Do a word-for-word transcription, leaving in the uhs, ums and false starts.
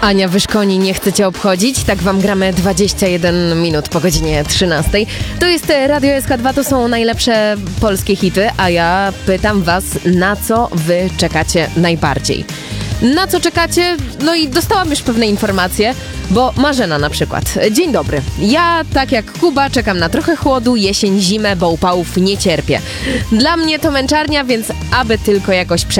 Ania Wyszkoni nie chce cię obchodzić, tak wam gramy dwadzieścia jeden minut po godzinie trzynastej. To jest Radio S K dwa, to są najlepsze polskie hity, a ja pytam was, na co wy czekacie najbardziej? Na co czekacie? No i dostałam już pewne informacje, bo Marzena na przykład. Dzień dobry. Ja, tak jak Kuba, czekam na trochę chłodu, jesień, zimę, bo upałów nie cierpię. Dla mnie to męczarnia, więc aby tylko jakoś przetrwać.